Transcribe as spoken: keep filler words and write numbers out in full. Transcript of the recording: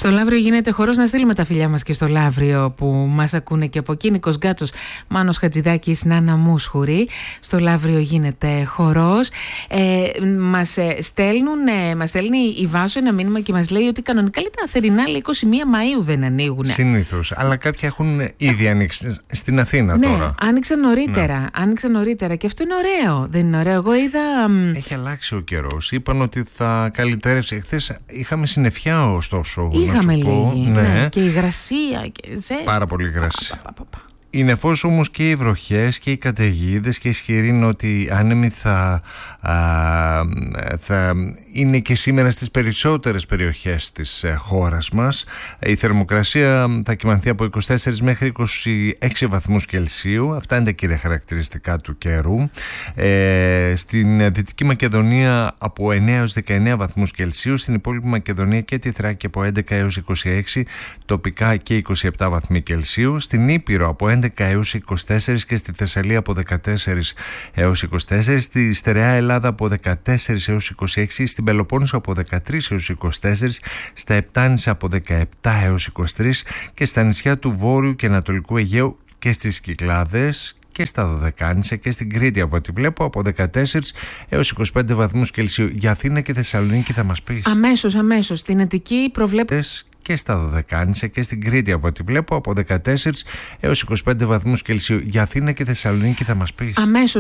Στο Λαύριο γίνεται χορός. Να στείλουμε τα φιλιά μας και στο Λαύριο που μας ακούνε και από εκεί. Νίκος Γκάτσος, Μάνος Χατζηδάκης, Νάνα Μούσχουρη. Στο Λαύριο γίνεται χορός. Ε, μας στέλνουν, ε, μας στέλνει η Βάσο ένα μήνυμα και μας λέει ότι κανονικά λέει, τα θερινά λέει, είκοσι μία Μαΐου δεν ανοίγουν. Συνήθως. Αλλά κάποια έχουν ήδη ανοίξει στην Αθήνα ναι, τώρα. Άνοιξαν νωρίτερα. Ναι. Άνοιξαν νωρίτερα. Και αυτό είναι ωραίο. Δεν είναι ωραίο? Εγώ είδα. Έχει αλλάξει ο καιρός. Είπαν ότι θα καλυτερεύσει. Χθες είχαμε συννεφιά, ωστόσο. Είχαμε λίγη. Ναι. Ναι. Και υγρασία και ζέστη. Πάρα πολύ υγρασία. Η νεφός όμως και οι βροχές και οι καταιγίδες και ισχυροί νότιοι άνεμοι θα, α, θα είναι και σήμερα στις περισσότερες περιοχές της χώρας μας. Η θερμοκρασία θα κυμανθεί από είκοσι τέσσερα μέχρι είκοσι έξι βαθμούς Κελσίου. Αυτά είναι τα κύρια χαρακτηριστικά του καιρού. Ε, στην Δυτική Μακεδονία από εννέα έως δεκαεννέα βαθμούς Κελσίου. Στην υπόλοιπη Μακεδονία και τη Θράκη από έντεκα έως είκοσι έξι, τοπικά και είκοσι επτά βαθμοί Κελσίου. Στην Ήπειρο από έντεκα έως είκοσι τέσσερα και στη Θεσσαλία από δεκατέσσερα έως είκοσι τέσσερα, στη Στερεά Ελλάδα από δεκατέσσερα έως είκοσι έξι, στην Πελοπόννησο από δεκατρία έως είκοσι τέσσερα, στα Επτάνησα από δεκαεπτά έως είκοσι τρία και στα νησιά του Βόρειου και Ανατολικού Αιγαίου και στις Κυκλάδες και στα Δωδεκάνησα και στην Κρήτη από ό,τι βλέπω από δεκατέσσερα έως είκοσι πέντε βαθμούς Κελσίου. Για Αθήνα και Θεσσαλονίκη θα μας πεις? Αμέσως, αμέσως. Στην Αττική προβλέπω και στα Δωδεκάνησα και στην Κρήτη από ό,τι βλέπω από δεκατέσσερα έως είκοσι πέντε βαθμούς Κελσίου. Για Αθήνα και Θεσσαλονίκη θα μας πεις? Αμέσως.